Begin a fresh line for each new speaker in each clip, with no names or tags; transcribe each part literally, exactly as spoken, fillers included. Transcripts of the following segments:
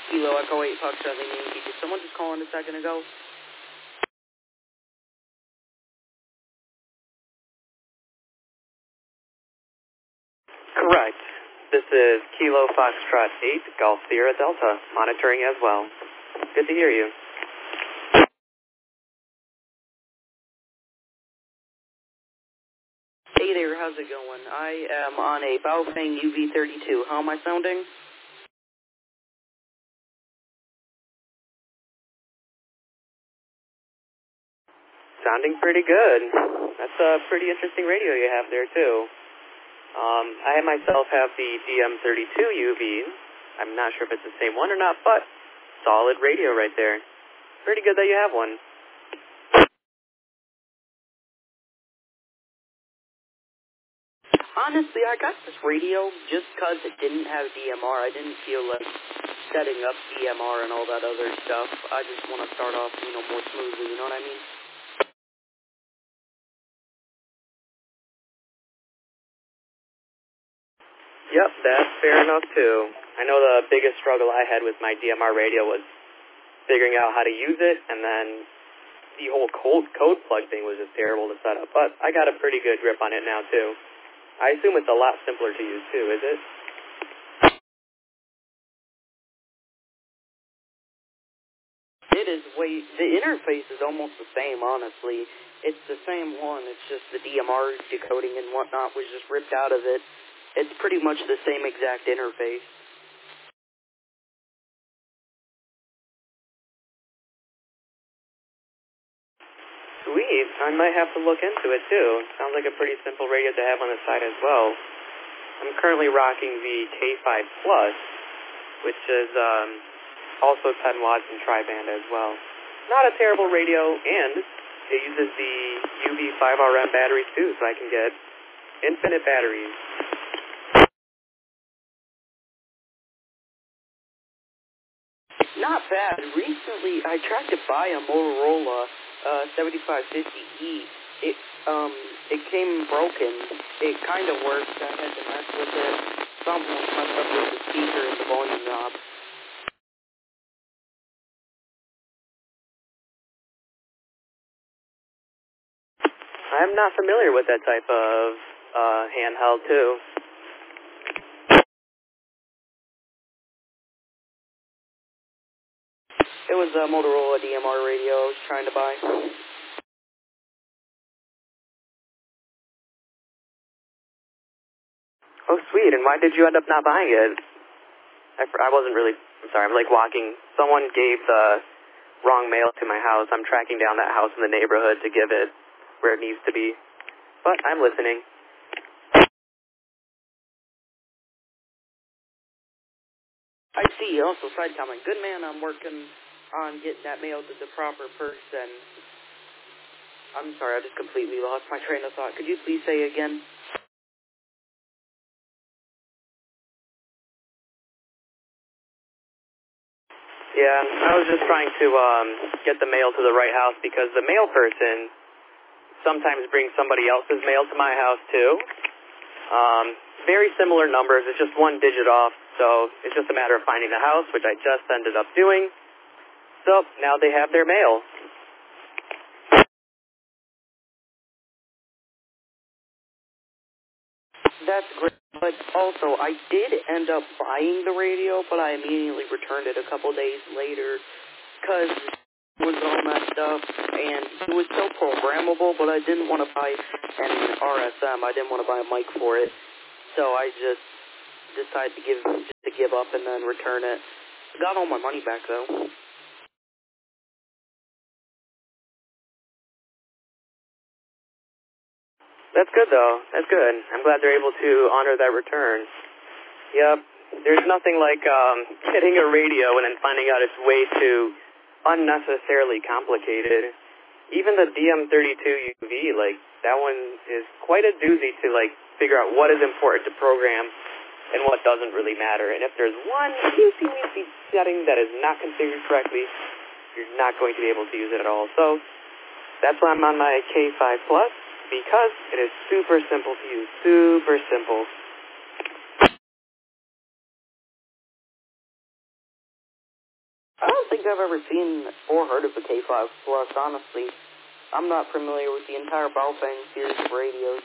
Kilo Echo eight Fox Charlie Yankee. Did someone just call in a second ago?
Correct. This is Kilo Foxtrot eight, Golf Sierra Delta, monitoring as well. Good to hear you.
Hey there, how's it going? I am on a Baofeng U V thirty-two. How am I sounding?
Sounding pretty good. That's a pretty interesting radio you have there, too. Um, I myself have the D M thirty-two U V. I'm not sure if it's the same one or not, but solid radio right there. Pretty good that you have one.
Honestly, I got this radio just because it didn't have D M R. I didn't feel like setting up D M R and all that other stuff. I just want to start off, you know, more smoothly, you know what I mean?
Yep, that's fair enough, too. I know the biggest struggle I had with my D M R radio was figuring out how to use it, and then the whole code, code plug thing was just terrible to set up. But I got a pretty good grip on it now, too. I assume it's a lot simpler to use, too, is it?
It is way, the interface is almost the same, honestly. It's the same one, it's just the D M R decoding and whatnot was just ripped out of it. It's pretty much the same exact interface.
Sweet. I might have to look into it, too. Sounds like a pretty simple radio to have on the side as well. I'm currently rocking the K five Plus, which is um, also ten watts and tri-band as well. Not a terrible radio, and it uses the U V five R M batteries, too, so I can get infinite batteries.
Not bad. Recently, I tried to buy a Motorola uh, seventy-five fifty E. It um, it came broken. It kind of worked. I had to mess with it. Something messed up with the speaker and the volume knob.
I'm not familiar with that type of uh, handheld, too.
It was a Motorola D M R radio I was trying to buy.
Oh, sweet. And why did you end up not buying it? I, I wasn't really, I'm sorry, I'm like walking. Someone gave the wrong mail to my house. I'm tracking down that house in the neighborhood to give it where it needs to be. But I'm listening.
I see. Also, side comment. Good man, I'm working on getting that mail to the proper person. I'm sorry, I just completely lost my train of thought. Could you please say again?
Yeah, I was just trying to um, get the mail to the right house because the mail person sometimes brings somebody else's mail to my house, too. Um, very similar numbers. It's just one digit off, so it's just a matter of finding the house, which I just ended up doing. So now they have their mail.
That's great. But also, I did end up buying the radio, but I immediately returned it a couple days later because it was all messed up, and it was so programmable, but I didn't want to buy an R S M. I didn't want to buy a mic for it, so I just decided to give just to give up and then return it. I got all my money back, though.
That's good, though. That's good. I'm glad they're able to honor that return. Yep. There's nothing like um, getting a radio and then finding out it's way too unnecessarily complicated. Even the D M thirty-two U V, like, that one is quite a doozy to, like, figure out what is important to program and what doesn't really matter. And if there's one teensy-weensy setting that is not configured correctly, you're not going to be able to use it at all. So that's why I'm on my K five Plus, because it is super simple to use. Super simple.
don't think I've ever seen or heard of the K five Plus, honestly. I'm not familiar with the entire Baofeng series of radios.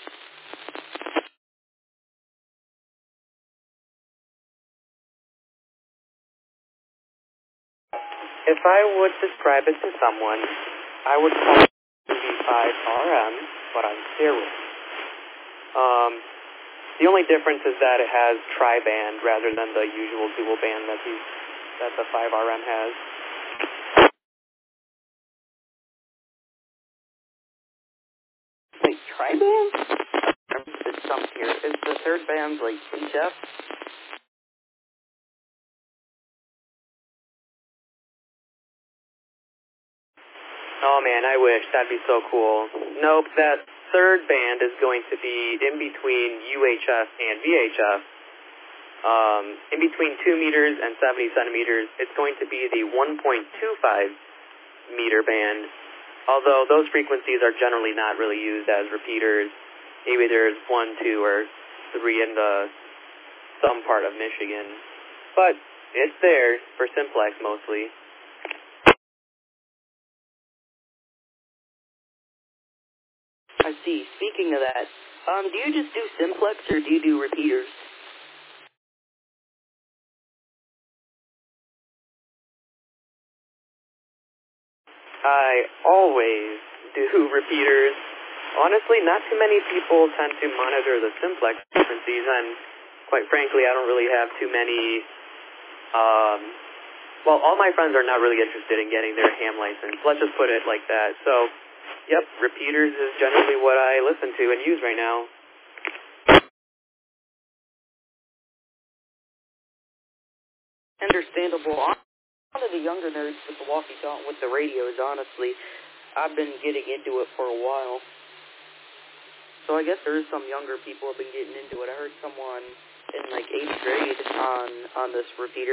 If I would describe it to someone, I would call it V five R M, but on steroids. Um, the only difference is that it has tri-band rather than the usual dual band that the that the five R M has.
Wait, tri-band? I'm just stumped here. Is the third band like H F?
Oh man, I wish. That'd be so cool. Nope, that third band is going to be in between U H F and V H F. Um, in between two meters and seventy centimeters, it's going to be the one point two five meter band. Although those frequencies are generally not really used as repeaters. Maybe there's one, two, or three in the some part of Michigan. But it's there for simplex mostly.
I see. Speaking of that, um, do you just do simplex or do you do repeaters?
I always do repeaters. Honestly, not too many people tend to monitor the simplex frequencies, and quite frankly, I don't really have too many, um, well, all my friends are not really interested in getting their ham license. Let's just put it like that. So, yep, repeaters is generally what I listen to and use right now.
Understandable. One of the younger nerds with the walkie-talkie with the radios, honestly. I've been getting into it for a while. So I guess there is some younger people who have been getting into it. I heard someone in like eighth grade on, on this repeater.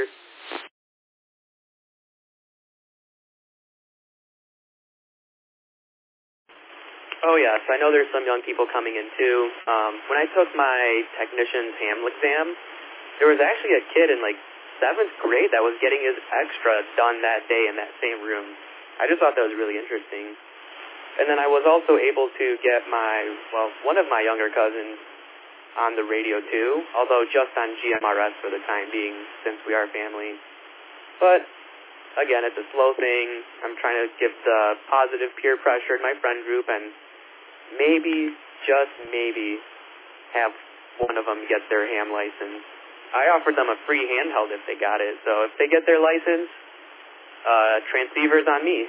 Oh yes, I know there's some young people coming in too. Um, when I took my technician's ham exam, there was actually a kid in like seventh grade that was getting his extra done that day in that same room. I just thought that was really interesting. And then I was also able to get my, well, one of my younger cousins on the radio too, although just on G M R S for the time being since we are family. But again, it's a slow thing. I'm trying to give the positive peer pressure in my friend group and maybe, just maybe, have one of them get their ham license. I offered them a free handheld if they got it, so if they get their license, uh, transceiver's on me.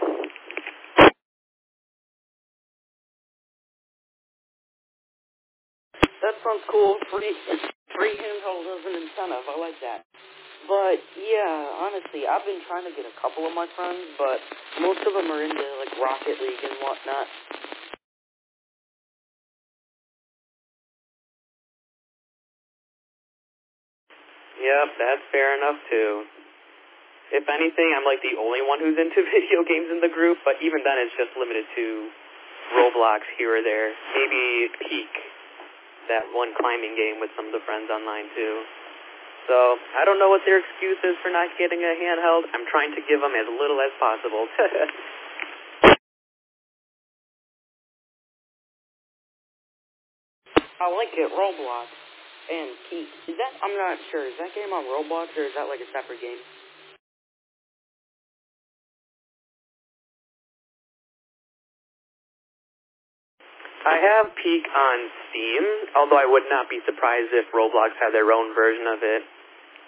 That sounds cool. Free, free handheld as an incentive. I like that. But, yeah, honestly, I've been trying to get a couple of my friends, but most of them are into, like, Rocket League and whatnot.
Yep, that's fair enough, too. If anything, I'm, like, the only one who's into video games in the group, but even then it's just limited to Roblox here or there. Maybe Peak, that one climbing game with some of the friends online, too. So, I don't know what their excuse is for not getting a handheld. I'm trying to give them as little as possible.
I like it, Roblox and Peak. Is that, I'm not sure, is that game on Roblox or is that like a separate game?
I have Peak on Steam, although I would not be surprised if Roblox had their own version of it.